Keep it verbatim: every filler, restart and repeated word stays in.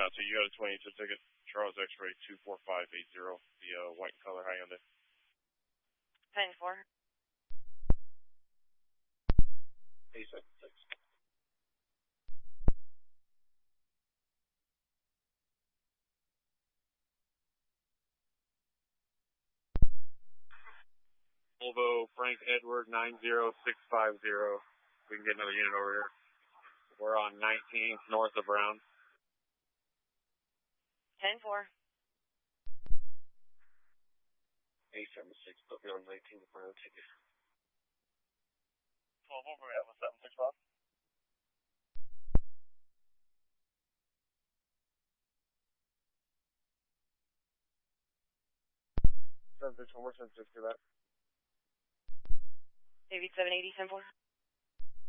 out to you. You got a twenty-two ticket, Charles X-ray two four five eight zero, the uh, white and color Hyundai. ten four. eight seven six. Volvo Frank Edward nine zero six five zero. We can get another unit over here. We're on nineteenth north of Brown. ten four. eight seven six, put me on nineteenth Brown ticket. twelve over, we have a seven six five. seven six one, we're seven six for that. Maybe seven eighty, ten four.